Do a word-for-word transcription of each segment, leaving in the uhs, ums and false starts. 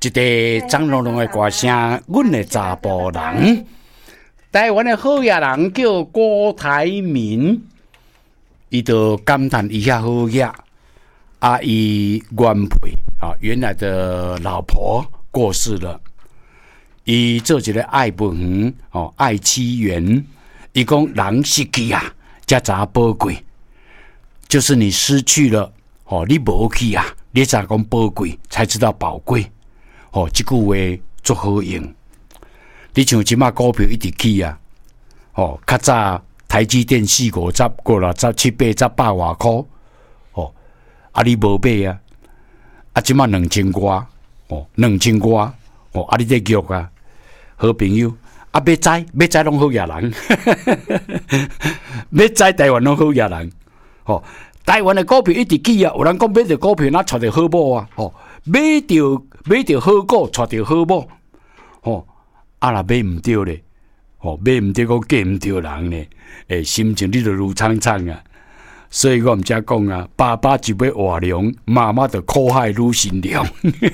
一个张龙龙的歌声，阮的查甫人。台湾的好野人叫郭台铭，伊就感叹一下好野，啊，伊原配啊，原来的老婆过世了，伊做一个爱本园哦，爱妻缘，伊讲人失去啊，才知宝贵，就是你失去了哦，你无去啊，你才讲宝贵，才知道宝贵。哦，这句话足好用。你像即马股票一直起啊，哦，较早台积电四五十、五六十、七八十百外箍，哦，啊你无买啊，啊即马两千外，哦，两千外，哦，啊你在玉啊，好朋友，啊要栽要栽拢好野人，要栽台湾拢好野人，哦，台湾的股票一直起啊，有人讲买着股票哪找着好某啊，哦，买着。买着好股，娶着好某，吼、哦，啊若买唔着咧，吼、哦，买唔着个嫁唔着人咧，诶，心情你就如苍苍啊。所以我毋则讲啊，爸爸就要活良，妈妈就苦海愈心凉。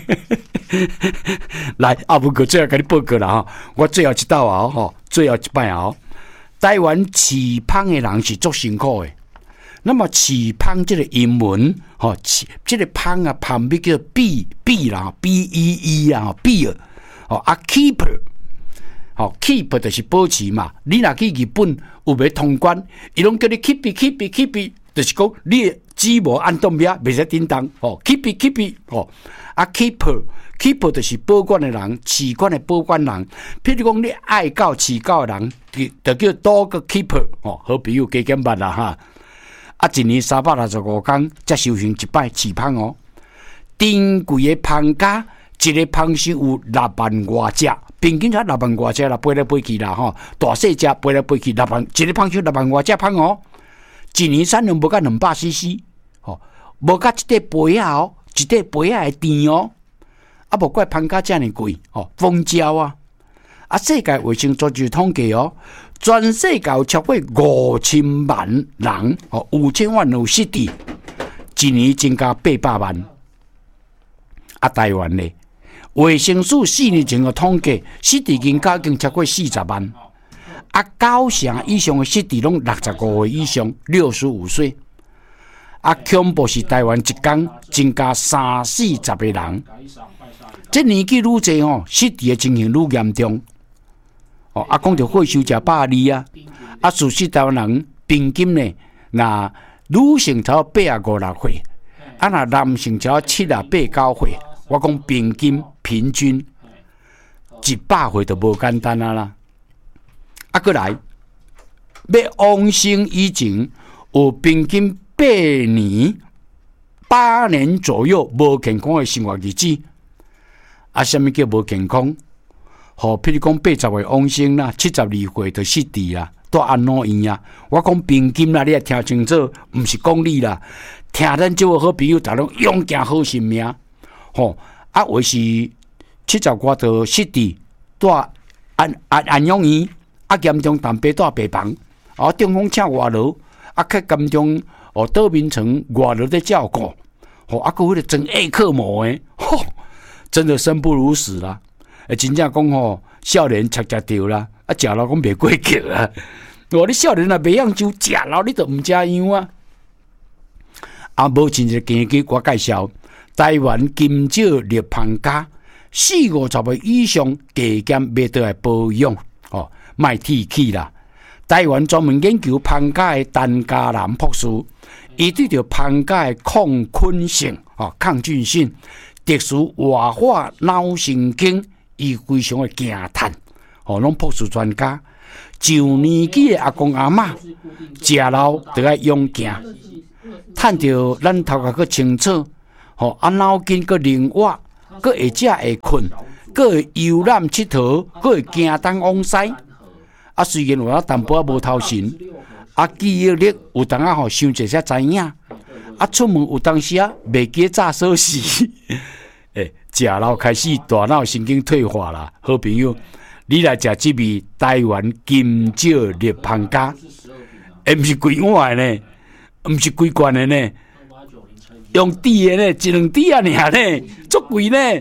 来，啊，不过最后甲你报告啦吼，我最后一道啊吼，最后一摆啊，台湾饲芳的人是足辛苦的。那么饲芳这个英文，吼、哦，这个芳啊，旁边叫 b b 啦 ，b e e 啊 ，b 哦啊 keeper， 哦 keep 就是保持嘛。你若去日本有要通关，伊拢叫你 keep it keep it keep it， 就是讲你指无按动边，袂使叮当，哦 keep it keep it， 哦啊 keeper keeper 就是保管的人，饲管的保管人。譬如讲你爱狗饲狗的人，就叫 dog keeper， 哦，好比如加减捌啦哈。啊，一年三百六十五天才修行一摆饲芳哦。珍贵的芳家，一个芳是有六万外只，平均才六万外只啦，飞来飞去啦吼。大细只飞来飞去，六万一个芳是六万外只芳哦。一年产量无甲两百 C C， 吼，无甲一块杯啊哦，一块杯啊会甜哦。啊，无怪芳家遮尔贵哦，蜂胶啊。啊，世界卫生组织统计哦。全世界有超过五千万人，哦，五千万有失智，一年增加八百万。啊，台湾呢，卫生署四年前的统计，失智人口已经超过四十万。啊，九成以上的失智拢六十五岁以上，六十五岁。啊，恐怖是台湾一天增加三四十个人，这年纪愈侪哦，失智的情形愈严重。哦，啊，讲着会收食百二啊，啊，事实台湾人平均呢，那女性才八啊五六岁，啊，那男性才七啊八九岁。我讲平均平均一百岁都无简单啊啦。啊，过来要往生以前，有平均八年八年左右无健康的生活日子。啊，什么叫无健康？吼、哦，譬如讲八十岁往生啦，七十二岁就失智啦，都安怎样啊？我讲平均啦，你也听清楚，毋是讲你啦，听咱这位好朋友，逐拢勇行好性命。吼、哦，啊，为是七十外就失智，住安安安养院，啊严重淡薄住病房，啊中风请外劳，啊较严重哦倒眠床外劳在照顾，吼、哦，啊个迄个真爱克魔诶，吼，真的生不如死啦。诶，真正讲吼，少年吃食着啦，啊，食老讲袂过桥啊。我你少年若袂养就食老，你都毋食样啊。啊，无真一个经济我介绍，台湾金少立芳家，四五十岁以上加减买倒来保养，哦，卖提起啦。台湾专门研究芳家的单家兰博士，伊对着芳家的抗菌性、哦抗菌性、特殊活化脑神经。伊非常的惊叹，哦，拢博士专家，就年纪的阿公阿嬷，食老就爱用行，趁着咱头壳佫清楚，吼，啊脑筋佫灵活，佫会食会困，佫会游览佚佗，佫会行东往西。啊，虽然有啊淡薄仔无头神，啊记忆力有当啊吼想一下知影，啊出门有当时啊袂记早锁匙。诶，食老开始大脑神经退化啦，好朋友，你来食这味台湾金少立芳家，诶，毋是规碗的呢，毋是规罐的呢，用滴的呢，一两滴啊尔呢，足贵呢，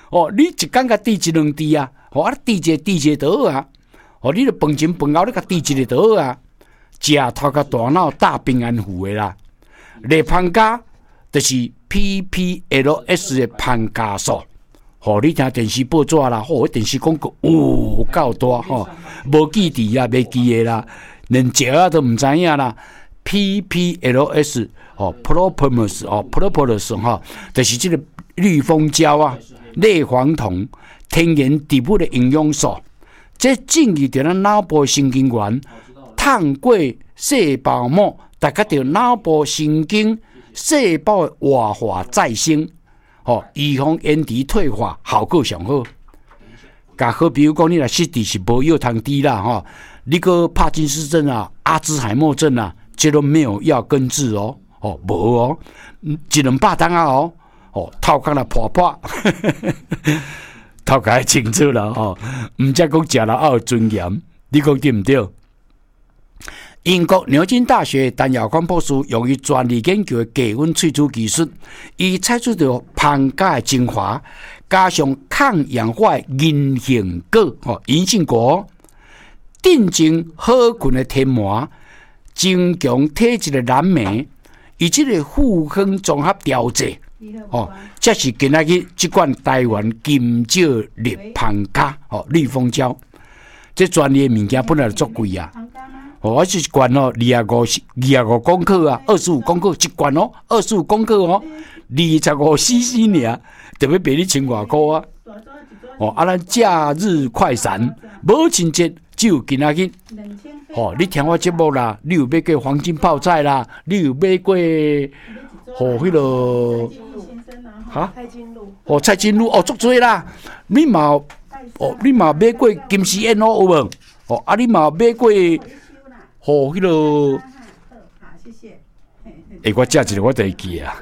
哦，你一工甲滴一两滴啊，哦，啊滴一个滴一个就好啊，哦，你著饭前饭后你甲滴一个就好啊，食头壳大脑大平安符的啦，类芳加就是 P P L S 的芳加素。吼、哦，你听电视报纸啦，吼、哦，电视广告有够大吼，无记伫啊，袂记的啦，连食啊都毋知影啦。P P L S 哦 ，Propolis 哦 ，Propolis 哈、哦，就是这个绿蜂胶啊，类黄酮，天然植物的营养素，这进入到咱脑部神经元，透过细胞膜，大家到脑部神经细胞的活化再生。哦，预防延迟退化效果上好。甲好比如讲，你若失智是无药通治啦，吼、哦，你个帕金斯症啊、阿兹海默症啊，这都没有药根治哦，哦，无哦，一两百单啊哦，哦，头壳若破破，头壳清楚啦吼，毋则讲食了还有尊严，你讲对毋对？英国牛津大学陈耀宽博士用于专利研究的低温萃取技术，伊采取到芳加的精华，加上抗氧化的银杏果哦，银杏果，定睛好菌的天膜，增强体质的燃眉，以及个复方综合调节哦，这是今仔日这款台湾金蕉绿芳加哦，绿蜂胶，这专利的物件本来就足贵啊。哦，我是一罐哦，二十五、二十五公克啊，二十五公克一罐哦，二十五公克哦，二十五 C C 尔，特别卖你千外块啊！哦，啊，咱假日快闪，母亲节只有今仔日。哦，你听我节目啦，你有买过黄金泡菜啦，你有买过哦，迄个哈？哦，蔡金路哦，足多啦，你嘛哦，你嘛买过金丝燕哦，有无？哦，啊，你嘛买过？哦，迄、那个，诶、欸，我食一个我就会记啊，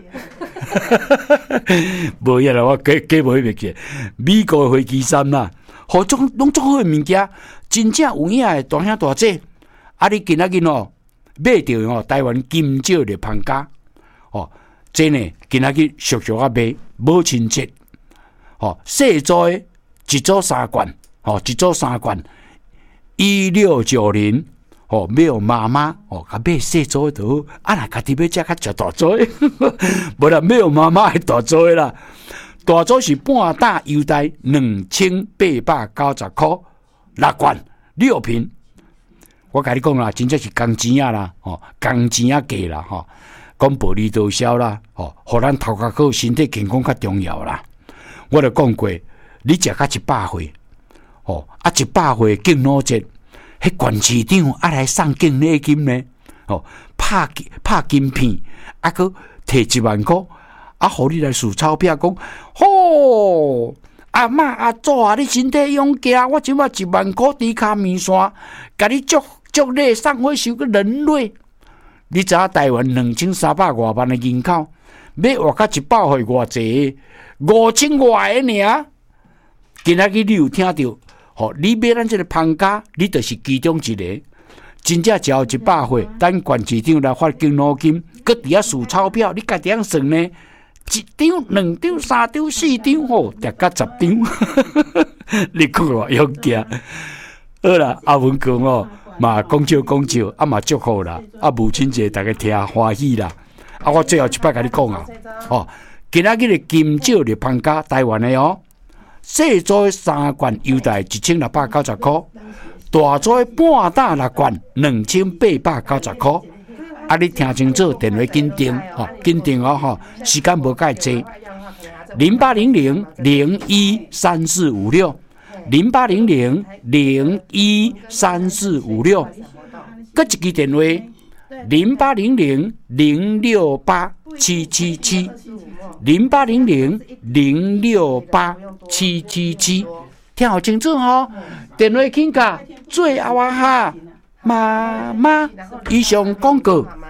无影啦，我加加无迄个记。美国的飞机衫啦，好种拢足好的物件，真正有影的大兄大姐，啊，你今仔日哦买到哦台湾金蕉的芳加，哦，真呢今仔日俗俗啊买，母亲节，哦，细组的一组三罐，哦，一组三罐，一六九零。哦，没有妈妈哦，甲买细组的就好，啊，若家己要食较食大组的，无啦，没有妈妈的大组的啦，大组是半打优待两千八百九十块六罐六瓶。我甲你讲啦，真正是工钱啊啦，哦，工钱啊价啦，吼、哦，讲薄利多销啦，哦，互咱头壳好，身体健康较重要啦。我著讲过，你食到一百岁，哦，啊一百岁敬老节。迄县市长啊来送敬礼金呢？哦，拍拍金片，啊，佮摕一万块，啊，互你来数钞票，讲，吼，阿嬷阿祖啊，你身体勇健，我即摆一万块猪骹面线，甲你祝祝礼送回收个人类。你知影台湾两千三百外万的人口，要活到一百岁偌济？五千外个尔。今仔日你有听到？吼、哦，你买咱这个芳加，你就是其中一个。真正只要一百岁，等县市长来发敬老金，搁伫遐数钞票，你家己样算呢？一张、两张、三张、四张，吼，达到十张。你讲我勇健。好啦，阿文讲哦，嘛讲笑讲笑，啊嘛祝福啦，啊母亲节大家听欢喜啦。啊，我最后一摆甲你讲啊，哦，今仔日的金蕉的芳加，台湾的哦。细组的三罐优待一千六百九十块，大组的半打六罐两千八百九十块。啊，你听清楚，电话紧订吼，紧订哦吼，时间无介济。零八零零零一三四五六，零八零零零一三四五六，搁一支电话零八零零零六八七七七。零八零零零六八七七七，听好清楚哦！电话请假，最后啊哈，妈妈以上广告。